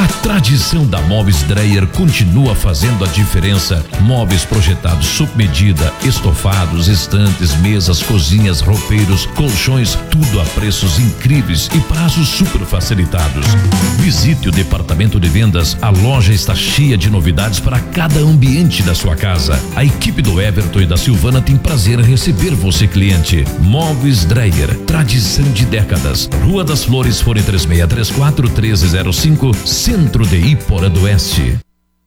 A tradição da Móveis Dreyer continua fazendo a diferença. Móveis projetados sob medida, estofados, estantes, mesas, cozinhas, roupeiros, colchões, tudo a preços incríveis e prazos super facilitados. Visite o departamento de vendas. A loja está cheia de novidades para cada ambiente da sua casa. A equipe do Everton e da Silvana tem prazer em receber você, cliente. Móveis Dreyer, tradição de décadas. Rua das Flores, fone 3634-1305, Centro de Iporã do Oeste.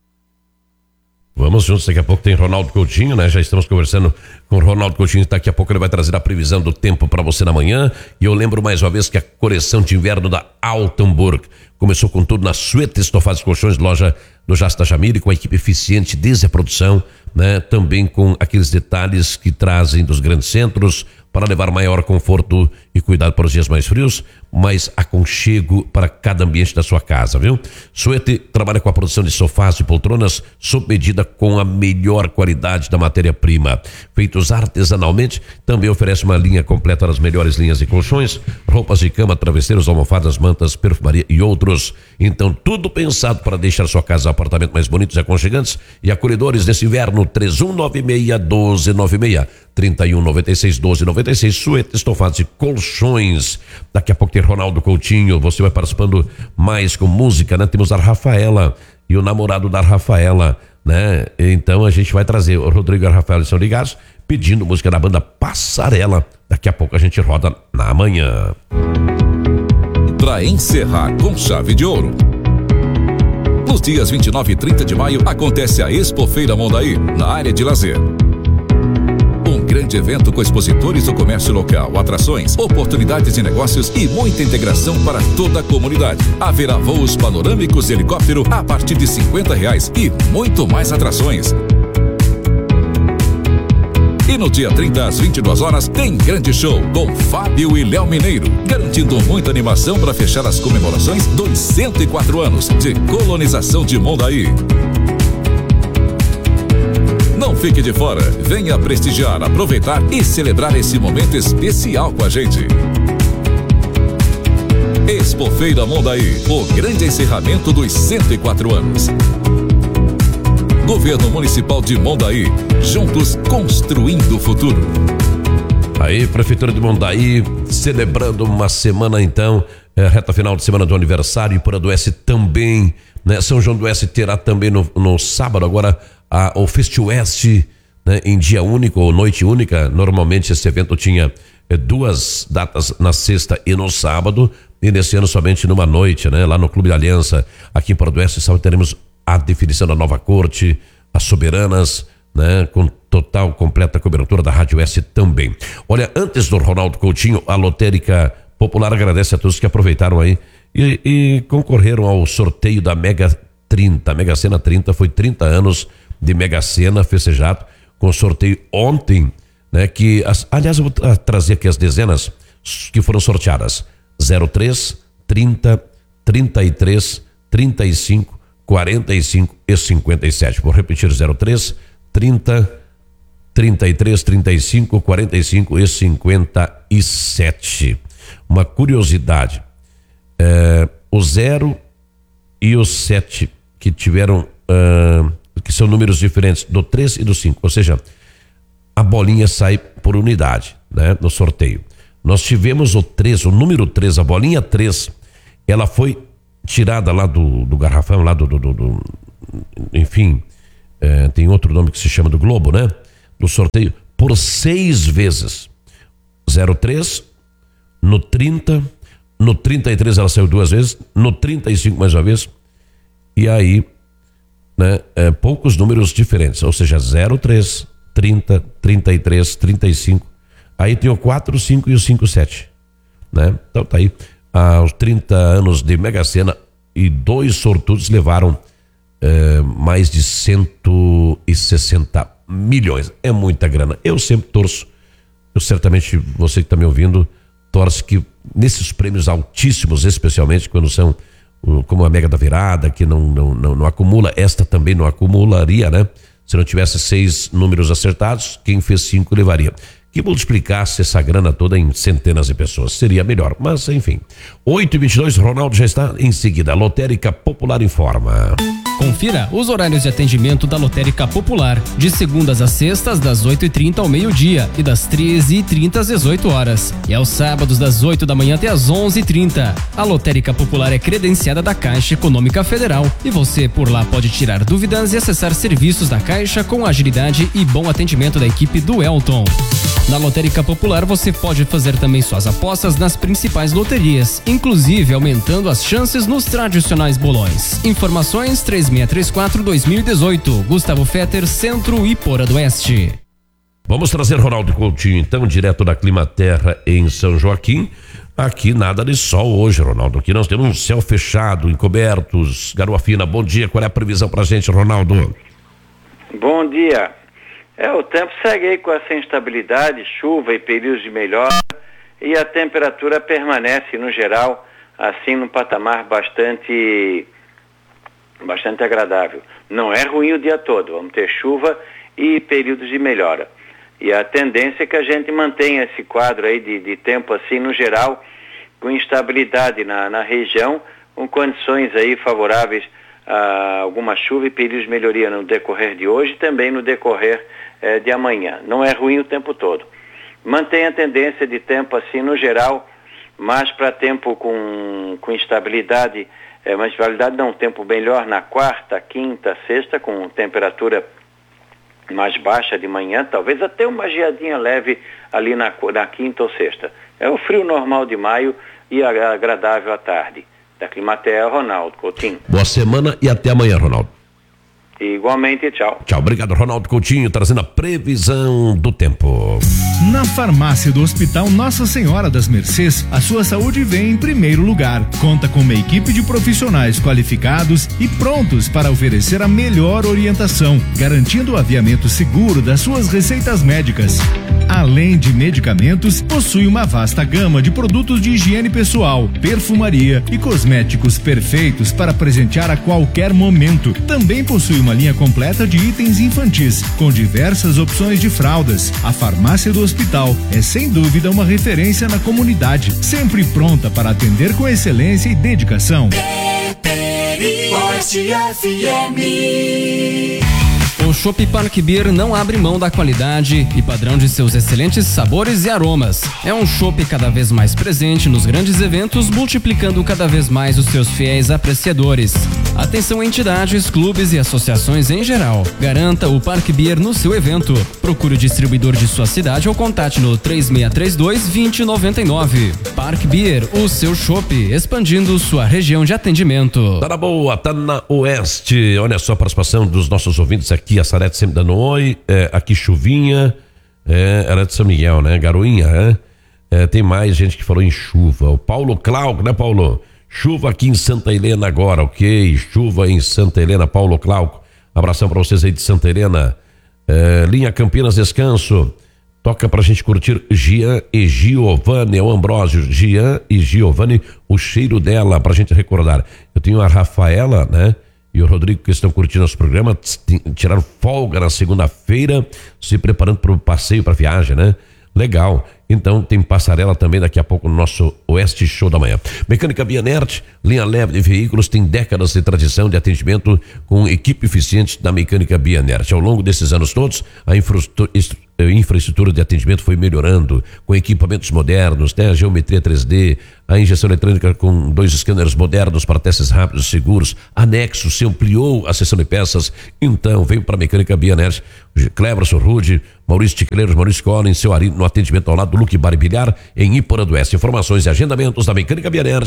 Vamos juntos, daqui a pouco tem Ronaldo Coutinho, né? Já estamos conversando com o Ronaldo Coutinho, daqui a pouco ele vai trazer a previsão do tempo para você na manhã. E eu lembro mais uma vez que a coleção de inverno da Altenburg começou com tudo na suíte estofados colchões, loja do Jasta Jamiri, com a equipe eficiente desde a produção, né? Também com aqueles detalhes que trazem dos grandes centros para levar maior conforto e cuidado para os dias mais frios, mais aconchego para cada ambiente da sua casa, viu? Suete trabalha com a produção de sofás e poltronas sob medida com a melhor qualidade da matéria-prima. Feitos artesanalmente, também oferece uma linha completa das melhores linhas de colchões, roupas de cama, travesseiros, almofadas, mantas, perfumaria e outros. Então, tudo pensado para deixar sua casa e apartamento mais bonitos e aconchegantes e acolhedores nesse inverno. 3196-1296, 3196-1296, Suete estofados e colchões. Daqui a pouco tem Ronaldo Coutinho, você vai participando mais com música, né? Temos a Rafaela e o namorado da Rafaela, né? Então a gente vai trazer o Rodrigo e a Rafaela, são ligados, pedindo música da banda Passarela. Daqui a pouco a gente roda na manhã. Para encerrar com chave de ouro, nos dias 29 e 30 de maio acontece a Expofeira Mondaí, na área de lazer. Um grande evento com expositores do comércio local, atrações, oportunidades de negócios e muita integração para toda a comunidade. Haverá voos panorâmicos de helicóptero a partir de R$50 e muito mais atrações. E no dia 30 às 22 horas tem grande show com Fábio e Léo Mineiro, garantindo muita animação para fechar as comemorações dos 104 anos de colonização de Mondaí. Não fique de fora, venha prestigiar, aproveitar e celebrar esse momento especial com a gente. Expofeira Mondaí, o grande encerramento dos 104 anos. Governo Municipal de Mondaí, juntos construindo o futuro. Aí, Prefeitura de Mondaí, celebrando uma semana então, reta final de semana do aniversário, Iporã do Oeste também, né? São João do Oeste terá também no sábado agora o Fest Oeste, né, em dia único ou noite única. Normalmente esse evento tinha duas datas, na sexta e no sábado, e nesse ano somente numa noite, né, lá no Clube da Aliança, aqui em Iporã do Oeste. Sábado teremos a definição da nova corte, as soberanas, né, com total, completa cobertura da Rádio Oeste também. Olha, antes do Ronaldo Coutinho, a Lotérica Popular agradece a todos que aproveitaram aí e concorreram ao sorteio da Mega 30. A Mega Sena 30 foi 30 anos de Mega Sena festejado com sorteio ontem, né? Que aliás, eu vou trazer aqui as dezenas que foram sorteadas: 03, 30, 33, 35, 45 e 57. Vou repetir: 03, 30, 33, 35, 45 e 57. Uma curiosidade: o 0 e o 7 que tiveram, que são números diferentes do 3 e do 5, ou seja, a bolinha sai por unidade, né, no sorteio. Nós tivemos o 3, o número 3, a bolinha 3, ela foi tirada lá do garrafão, lá enfim, tem outro nome que se chama do Globo, né, do sorteio, por 6 vezes. 03, no 30, no 33 ela saiu 2 vezes, no 35 mais uma vez, e aí, né, poucos números diferentes, ou seja, 03, 30, 33, 35, aí tem o 4, 5 e o 5, 7, né? Então tá aí, aos 30 anos de Mega Sena, e 2 sortudos levaram mais de 160 milhões. É muita grana. Eu sempre torço, certamente você que está me ouvindo, torce que nesses prêmios altíssimos, especialmente quando são como a Mega da Virada, que não acumula, esta também não acumularia, né? Se não tivesse 6 números acertados, quem fez 5 levaria. que multiplicasse essa grana toda em centenas de pessoas. Seria melhor, mas enfim. 8h22, Ronaldo já está em seguida. Lotérica Popular informa. Confira os horários de atendimento da Lotérica Popular, de segundas a sextas, das 8h30 ao meio-dia e das 13h30 às 18 horas. E aos sábados, das 8 da manhã até às 11h30. A Lotérica Popular é credenciada da Caixa Econômica Federal e você por lá pode tirar dúvidas e acessar serviços da Caixa com agilidade e bom atendimento da equipe do Elton. Na Lotérica Popular você pode fazer também suas apostas nas principais loterias, inclusive aumentando as chances nos tradicionais bolões. Informações 3634-2018, Gustavo Fetter, Centro e Ipora do Oeste. Vamos trazer Ronaldo Coutinho, então, direto da Climaterra em São Joaquim. Aqui nada de sol hoje, Ronaldo. Aqui nós temos um céu fechado, encobertos, garoa fina. Bom dia, qual é a previsão pra gente, Ronaldo? Bom dia. O tempo segue aí com essa instabilidade, chuva e períodos de melhora, e a temperatura permanece, no geral, assim, num patamar bastante agradável. Não é ruim o dia todo, vamos ter chuva e períodos de melhora. E a tendência é que a gente mantenha esse quadro aí de tempo, assim, no geral, com instabilidade na região, com condições aí favoráveis a alguma chuva e períodos de melhoria no decorrer de hoje e também no decorrer de amanhã. Não é ruim o tempo todo. Mantém a tendência de tempo assim no geral, mas para tempo com instabilidade, mas instabilidade não, tempo melhor na quarta, quinta, sexta, com temperatura mais baixa de manhã, talvez até uma geadinha leve ali na quinta ou sexta. É o frio normal de maio e agradável à tarde. Da Climaterra, Ronaldo Coutinho. Boa semana e até amanhã, Ronaldo. Igualmente, tchau. Tchau, obrigado, Ronaldo Coutinho, trazendo a previsão do tempo. Na farmácia do Hospital Nossa Senhora das Mercês, a sua saúde vem em primeiro lugar. Conta com uma equipe de profissionais qualificados e prontos para oferecer a melhor orientação, garantindo o aviamento seguro das suas receitas médicas. Além de medicamentos, possui uma vasta gama de produtos de higiene pessoal, perfumaria e cosméticos perfeitos para presentear a qualquer momento. Também possui uma linha completa de itens infantis, com diversas opções de fraldas. A farmácia do hospital é sem dúvida uma referência na comunidade, sempre pronta para atender com excelência e dedicação. O Chopp Park Beer não abre mão da qualidade e padrão de seus excelentes sabores e aromas. É um chopp cada vez mais presente nos grandes eventos, multiplicando cada vez mais os seus fiéis apreciadores. Atenção entidades, clubes e associações em geral. Garanta o Park Beer no seu evento. Procure o distribuidor de sua cidade ou contate no 3632-2099. Park Beer, o seu chopp, expandindo sua região de atendimento. Tá na boa, tá na Oeste. Olha só a participação dos nossos ouvintes aqui. A Sarete sempre dando oi, aqui chuvinha, era de São Miguel, né? Garoinha, tem mais gente que falou em chuva. O Paulo Cláudio, né, Paulo? Chuva aqui em Santa Helena agora, ok? Chuva em Santa Helena, Paulo Cláudio. Abração pra vocês aí de Santa Helena. Linha Campinas Descanso. Toca pra gente curtir Gian e Giovanni, é o Ambrósio. Gian e Giovanni, o cheiro dela, pra gente recordar. Eu tenho a Rafaela, né? E o Rodrigo, que estão curtindo nosso programa, tiraram folga na segunda-feira, se preparando para o passeio, para a viagem, né? Legal. Então tem passarela também daqui a pouco no nosso Oeste Show da Manhã. Mecânica Bianert, linha leve de veículos, tem décadas de tradição de atendimento com equipe eficiente da Mecânica Bianert. Ao longo desses anos todos, a infraestrutura de atendimento foi melhorando, com equipamentos modernos, né? A geometria 3D, a injeção eletrônica com 2 scanners modernos para testes rápidos e seguros, anexo, se ampliou a seção de peças. Então, veio para a Mecânica Bianert, Cleverson Rude, Maurício Tiqueleiros, Maurício Collins, seu Ari, no atendimento ao lado do Luque Bar e Bilhar, em Ipora do Oeste. Informações e agendamentos da Mecânica Bianert,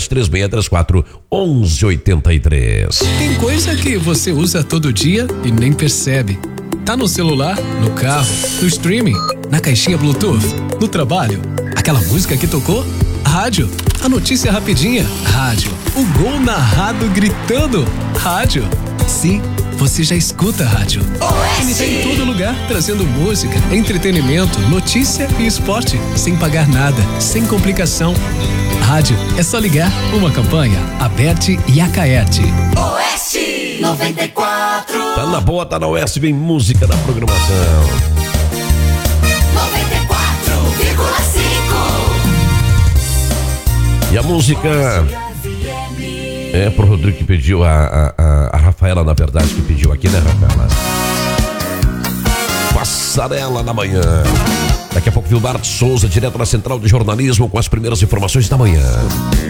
3634-1183. Tem coisa que você usa todo dia e nem percebe. Tá no celular, no carro, no streaming, na caixinha Bluetooth, no trabalho. Aquela música que tocou? Rádio. A notícia rapidinha? Rádio. O gol narrado gritando? Rádio. Sim, você já escuta rádio. Ele tem em todo lugar, trazendo música, entretenimento, notícia e esporte, sem pagar nada, sem complicação. Rádio, é só ligar. Uma campanha, Aberte e Acaerte. Oeste 94. Tá na boa, tá na Oeste, vem música da programação. 94. E a música é pro Rodrigo que pediu, a Rafaela, na verdade, que pediu aqui, né, Rafaela? Passarela na manhã. Daqui a pouco, Vilmar Souza, direto da Central de Jornalismo, com as primeiras informações da manhã.